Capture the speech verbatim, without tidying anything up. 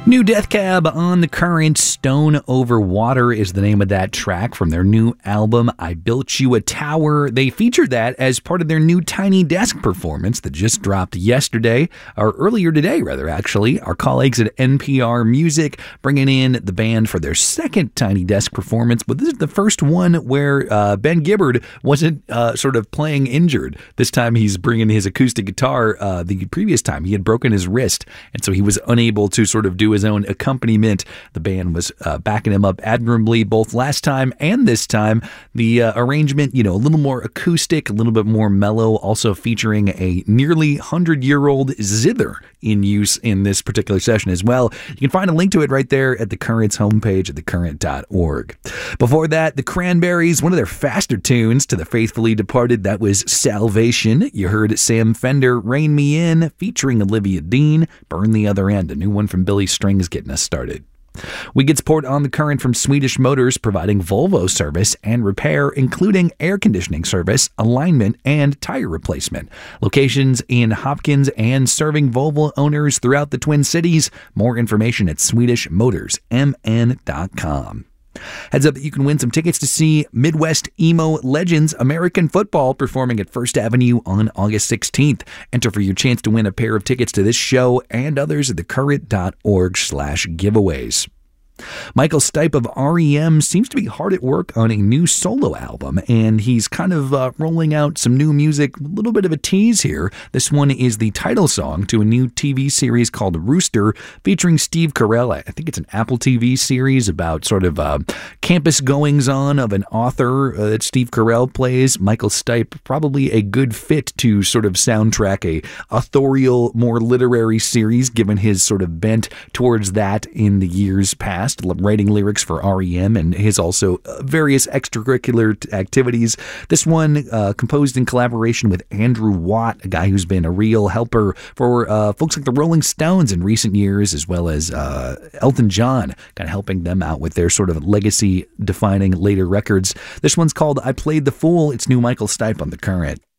New Death Cab on the Current. Stone Over Water is the name of that track from their new album, I Built You a Tower. They featured that as part of their new Tiny Desk performance that just dropped yesterday, or earlier today, rather, actually. Our colleagues at N P R Music bringing in the band for their second Tiny Desk performance, but this is the first one where uh, Ben Gibbard wasn't uh, sort of playing injured. This time he's bringing his acoustic guitar. Uh, the previous time he had broken his wrist, and so he was unable to sort of do his own accompaniment. The band was uh, backing him up admirably both last time and this time. The uh, arrangement, you know, a little more acoustic, a little bit more mellow, also featuring a nearly hundred-year-old zither in use in this particular session as well. You can find a link to it right there at The Current's homepage at the current dot org. Before that, the Cranberries, one of their faster tunes to the faithfully departed, that was Salvation. You heard Sam Fender, Rein Me In, featuring Olivia Dean, Burn the Other End, a new one from Billy Strings getting us started. We get support on the Current from Swedish Motors, providing Volvo service and repair, including air conditioning service, alignment, and tire replacement. Locations in Hopkins and serving Volvo owners throughout the Twin Cities. More information at swedish motors m n dot com. Heads up that you can win some tickets to see Midwest Emo Legends American Football performing at First Avenue on August sixteenth. Enter for your chance to win a pair of tickets to this show and others at the current dot org slash giveaways. Michael Stipe of R E M seems to be hard at work on a new solo album, and he's kind of uh, rolling out some new music, a little bit of a tease here. This one is the title song to a new T V series called Rooster, featuring Steve Carell. I think it's an Apple T V series about sort of uh, campus goings-on of an author uh, that Steve Carell plays. Michael Stipe, probably a good fit to sort of soundtrack a authorial, more literary series, given his sort of bent towards that in the years past, writing lyrics for R E M and his also uh, various extracurricular t- activities. This one uh, composed in collaboration with Andrew Watt, a guy who's been a real helper for uh, folks like the Rolling Stones in recent years, as well as uh, Elton John, kind of helping them out with their sort of legacy-defining later records. This one's called I Played the Fool. It's new Michael Stipe on The Current.